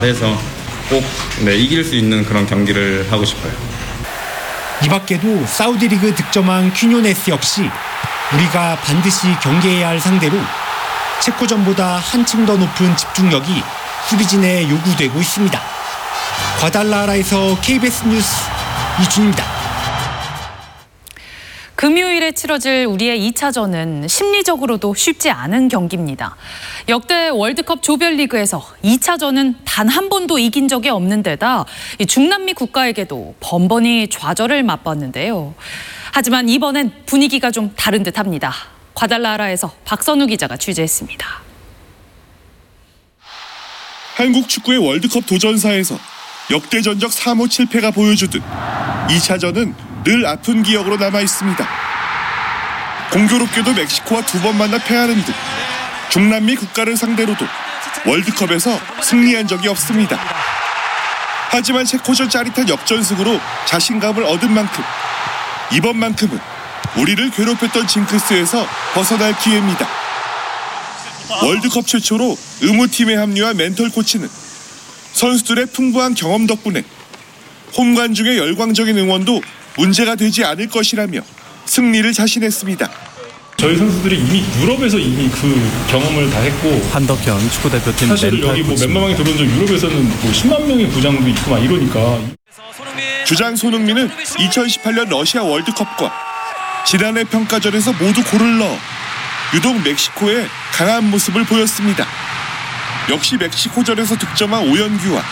그래서 꼭 이길 수 있는 그런 경기를 하고 싶어요. 이 밖에도 사우디리그 득점왕 퀴뇨네스 역시 우리가 반드시 경계해야 할 상대로 체코전보다 한층 더 높은 집중력이 수비진에 요구되고 있습니다. 과달라하라에서 KBS 뉴스 이준입니다. 금요일에 치러질 우리의 2차전은 심리적으로도 쉽지 않은 경기입니다. 역대 월드컵 조별리그에서 2차전은 단 한 번도 이긴 적이 없는 데다 중남미 국가에게도 번번이 좌절을 맛봤는데요. 하지만 이번엔 분위기가 좀 다른 듯합니다. 과달라하라에서 박선우 기자가 취재했습니다. 한국 축구의 월드컵 도전사에서 역대전적 3호 7패가 보여주듯 2차전은 늘 아픈 기억으로 남아있습니다. 공교롭게도 멕시코와 2번 만나 패하는 듯 중남미 국가를 상대로도 월드컵에서 승리한 적이 없습니다. 하지만 체코전 짜릿한 역전승으로 자신감을 얻은 만큼 이번만큼은 우리를 괴롭혔던 징크스에서 벗어날 기회입니다. 월드컵 최초로 의무팀에 합류한 멘털 코치는 선수들의 풍부한 경험 덕분에 홈 관중의 열광적인 응원도 문제가 되지 않을 것이라며 승리를 자신했습니다. 저희 선수들이 이미 유럽에서 그 경험을 다 했고 한덕현 축구대표팀 사실 여기 맨마방에 들어온 적 유럽에서는 10만 명의 부장도 있고 막 이러니까. 주장 손흥민은 2018년 러시아 월드컵과 지난해 평가전에서 모두 골을 넣어 유독 멕시코의 강한 모습을 보였습니다. 역시 멕시코전에서 득점한 오연규와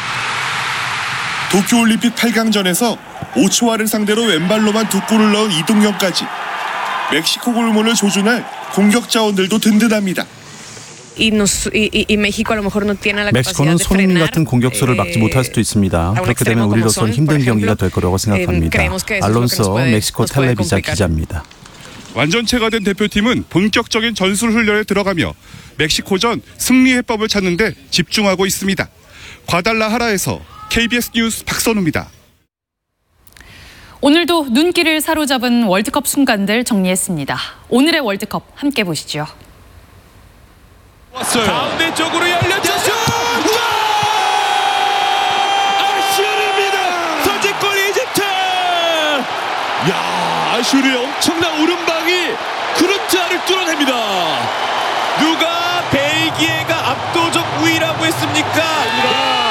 도쿄올림픽 8강전에서 오초아를 상대로 왼발로만 2골을 넣은 이동경까지 멕시코 골문을 조준할 공격 자원들도 든든합니다. 멕시코는 손흥민 같은 공격수를 막지 못할 수도 있습니다. 그렇게 되면 우리로서는 힘든 경기가 될 거라고 생각합니다. 알론소 멕시코 텔레비전 기자입니다. 완전체가 된 대표팀은 본격적인 전술 훈련에 들어가며 멕시코전 승리 해법을 찾는 데 집중하고 있습니다. 과달라하라에서 KBS 뉴스 박선우입니다. 오늘도 눈길을 사로잡은 월드컵 순간들 정리했습니다. 오늘의 월드컵 함께 보시죠. 왔어요. 가운데 쪽으로 열렸죠. 아슈르입니다. 선제골 이집트. 야, 아슈르의 엄청난 오른방이 그루트아를 뚫어냅니다. 누가 벨기에가 압도적 우위라고 했습니까?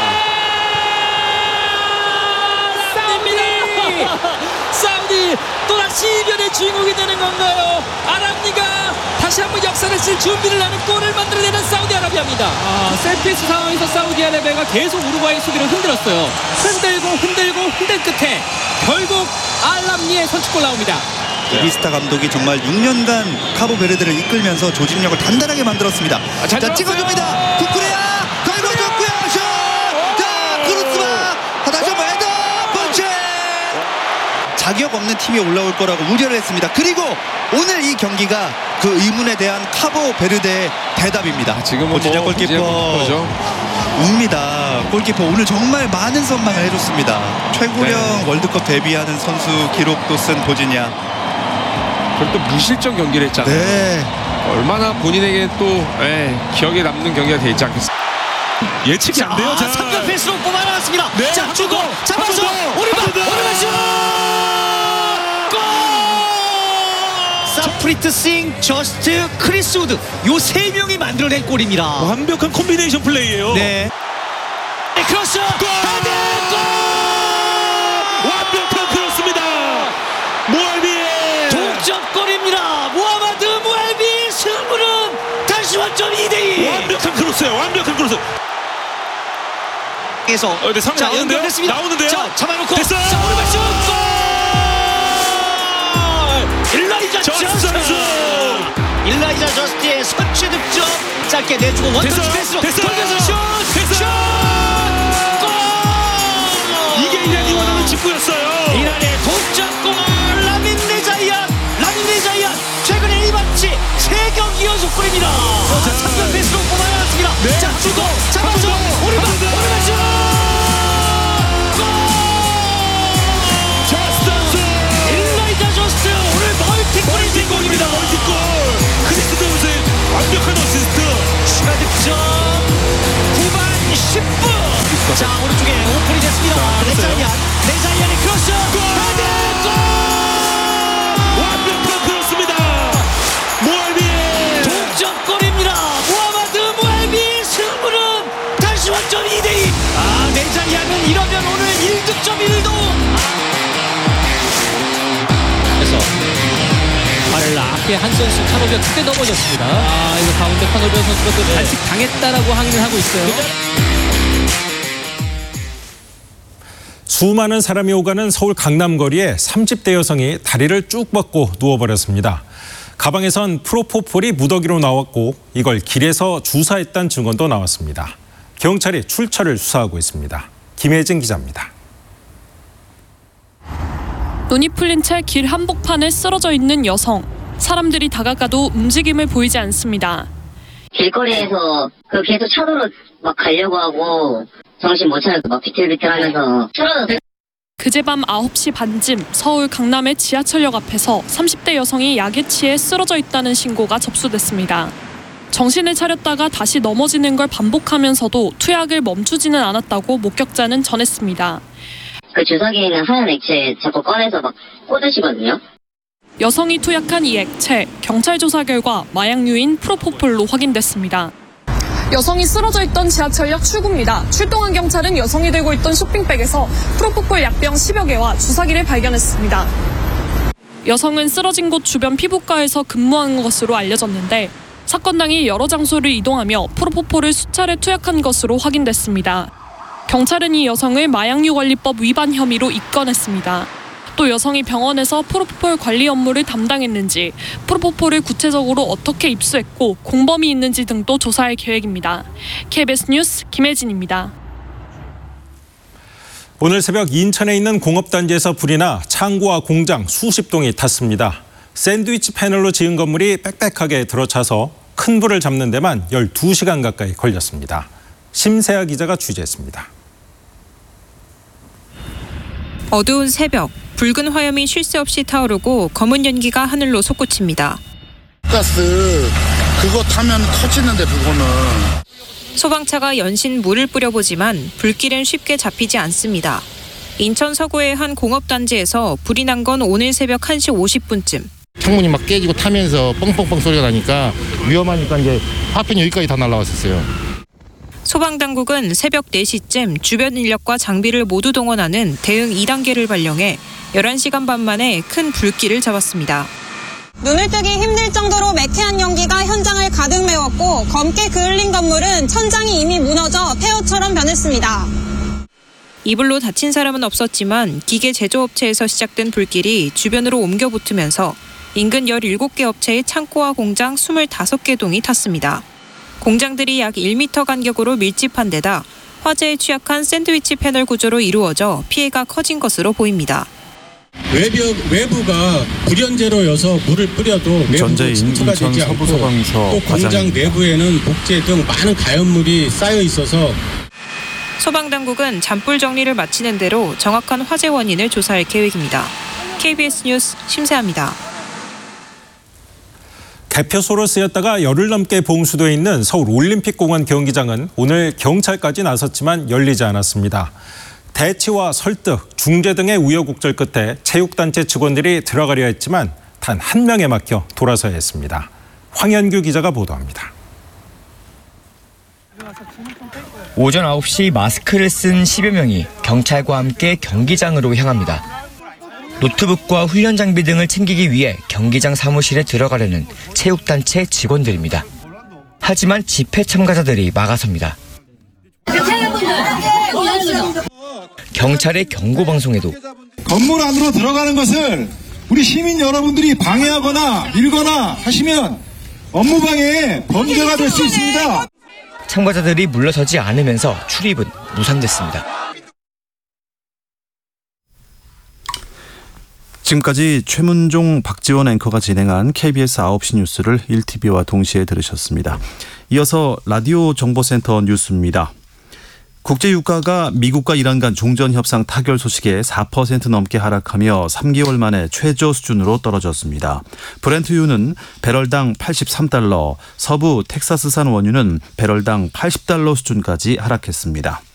사우디 또다시 이변의 주인공이 되는 건가요? 아랍리가 다시 한번 역사를 쓸 준비를 하는 골을 만들어내는 사우디아라비아입니다. 세트피스 상황에서 사우디아라비아가 계속 우루과이 수비를 흔들었어요. 흔든 끝에 결국 알람리의 선취골 나옵니다. 비스타 감독이 정말 6년간 카보베르데를 이끌면서 조직력을 단단하게 만들었습니다. 자, 찍어줍니다. 쿠쿠레야 걸어줬고요. 슛! 자, 그루스마 다시 한번 헤더 펀치! 자격 없는 팀이 올라올 거라고 우려를 했습니다. 그리고 오늘 이 경기가 그 의문에 대한 카보베르데의 대답입니다. 지금은 고진영 골키퍼죠. 웁니다. 골키퍼 오늘 정말 많은 선방을 해줬습니다. 최고령 월드컵 데뷔하는 선수 기록도 쓴 보지냐. 그리고 또 무실점 경기를 했잖아요. 네. 얼마나 본인에게 또 기억에 남는 경기가 되지 않겠습니까? 예측이 안 돼요. 자, 3점 패스로 뽑아나왔습니다. 네, 자, 주고 잡아서 오른발 슛! 골! 사프리트 싱, 저스트, 크리스 우드 요 세 명이 만들어낸 골입니다. 완벽한 콤비네이션 플레이예요. 네. 크로스! 골! 완벽한 크로스입니다. 모알비의 동점골입니다. 무하마드 무알비 승부는 다시 완전 2대2. 완벽한 크로스예요. 완벽한 크로스. 에서 자, 연결됐습니다. 나오는데요. 자, 잡아놓고 됐어요. 자, 오른발 슛! 골! 일라이자 저스트! 일라이자 저스트의 선취 득점 짧게 내주고 원터치 패스로 돌면서 슛! 슛! 골! 이게 이란이 원하는 직구였어요. 이란의 동점골 라민 레자이안 최근에 이 마치 3경기 연속골입니다. 자, 3점 패스로 뽑아내왔습니다. 네. 자, 주고 잡아서 오른발 슛! 멀티골이 된 골입니다. 멀티골. 크리스 데우스의 완벽한 어시스트. 추가 득점 후반 10분. 자, 오른쪽에 오픈이 됐습니다. 레자이안의 크로스. 완벽한 크로스입니다. 모알비의 동점골입니다. 무하마드 무알비. 승부는 다시 완전 2대2. 레자이안은 이러면 오늘 1득점 1도. 그래서 발을 앞에 한 선수 카노비아 크게 넘어졌습니다. 이거 가운데 카노비아 선수가 또 반칙 당했다라고 항의를 하고 있어요. 수많은 사람이 오가는 서울 강남거리에 30대 여성이 다리를 쭉 뻗고 누워버렸습니다. 가방에선 프로포폴이 무더기로 나왔고 이걸 길에서 주사했다는 증언도 나왔습니다. 경찰이 출처를 수사하고 있습니다. 김혜진 기자입니다. 눈이 풀린 채 길 한복판에 쓰러져 있는 여성. 사람들이 다가가도 움직임을 보이지 않습니다. 길거리에서 계속 차도로 막 가려고 하고 정신 못 차려서 막 비틀비틀하면서 쓰러졌어요. 그제밤 9시 반쯤 서울 강남의 지하철역 앞에서 30대 여성이 약에 취해 쓰러져 있다는 신고가 접수됐습니다. 정신을 차렸다가 다시 넘어지는 걸 반복하면서도 투약을 멈추지는 않았다고 목격자는 전했습니다. 그 주사기에 있는 하얀 액체 자꾸 꺼내서 막 꽂으시거든요. 여성이 투약한 이 액체, 경찰 조사 결과 마약류인 프로포폴로 확인됐습니다. 여성이 쓰러져 있던 지하철역 출구입니다. 출동한 경찰은 여성이 들고 있던 쇼핑백에서 프로포폴 약병 10여 개와 주사기를 발견했습니다. 여성은 쓰러진 곳 주변 피부과에서 근무한 것으로 알려졌는데 사건 당일 여러 장소를 이동하며 프로포폴을 수차례 투약한 것으로 확인됐습니다. 경찰은 이 여성을 마약류관리법 위반 혐의로 입건했습니다. 또 여성이 병원에서 프로포폴 관리 업무를 담당했는지, 프로포폴을 구체적으로 어떻게 입수했고 공범이 있는지 등도 조사할 계획입니다. KBS 뉴스 김혜진입니다. 오늘 새벽 인천에 있는 공업단지에서 불이 나 창고와 공장 수십 동이 탔습니다. 샌드위치 패널로 지은 건물이 빽빽하게 들어차서 큰 불을 잡는 데만 12시간 가까이 걸렸습니다. 심세아 기자가 취재했습니다. 어두운 새벽, 붉은 화염이 쉴 새 없이 타오르고 검은 연기가 하늘로 솟구칩니다. 가스 그거 타면 터지는데 그거는. 소방차가 연신 물을 뿌려보지만 불길은 쉽게 잡히지 않습니다. 인천 서구의 한 공업단지에서 불이 난 건 오늘 새벽 1시 50분쯤. 창문이 막 깨지고 타면서 뻥뻥뻥 소리가 나니까 위험하니까 이제 파편이 여기까지 다 날아왔었어요. 소방당국은 새벽 4시쯤 주변 인력과 장비를 모두 동원하는 대응 2단계를 발령해 11시간 반 만에 큰 불길을 잡았습니다. 눈을 뜨기 힘들 정도로 매캐한 연기가 현장을 가득 메웠고 검게 그을린 건물은 천장이 이미 무너져 폐허처럼 변했습니다. 이불로 다친 사람은 없었지만 기계 제조업체에서 시작된 불길이 주변으로 옮겨 붙으면서 인근 17개 업체의 창고와 공장 25개 동이 탔습니다. 공장들이 약 1m 간격으로 밀집한 데다 화재에 취약한 샌드위치 패널 구조로 이루어져 피해가 커진 것으로 보입니다. 외부가 불연제로여서 물을 뿌려도 전재인 인천 서부소방서 또 공장 내부에는 목재 등 많은 가연물이 쌓여 있어서 소방당국은 잔불 정리를 마치는 대로 정확한 화재 원인을 조사할 계획입니다. KBS 뉴스 심세아입니다. 개표소로 쓰였다가 열흘 넘게 봉수돼 있는 서울 올림픽공원 경기장은 오늘 경찰까지 나섰지만 열리지 않았습니다. 대치와 설득, 중재 등의 우여곡절 끝에 체육단체 직원들이 들어가려 했지만 단 한 명에 막혀 돌아서야 했습니다. 황현규 기자가 보도합니다. 오전 9시 마스크를 쓴 10여 명이 경찰과 함께 경기장으로 향합니다. 노트북과 훈련 장비 등을 챙기기 위해 경기장 사무실에 들어가려는 체육단체 직원들입니다. 하지만 집회 참가자들이 막아섭니다. 경찰의 경고방송에도 건물 안으로 들어가는 것을 우리 시민 여러분들이 방해하거나 밀거나 하시면 업무방해에 범죄가 될 수 있습니다. 참가자들이 물러서지 않으면서 출입은 무산됐습니다. 지금까지 최문종, 박지원 앵커가 진행한 KBS 9시 뉴스를 1TV와 동시에 들으셨습니다. 이어서 라디오 정보센터 뉴스입니다. 국제유가가 미국과 이란 간 종전협상 타결 소식에 4% 넘게 하락하며 3개월 만에 최저 수준으로 떨어졌습니다. 브렌트유는 배럴당 83달러, 서부 텍사스산 원유는 배럴당 80달러 수준까지 하락했습니다.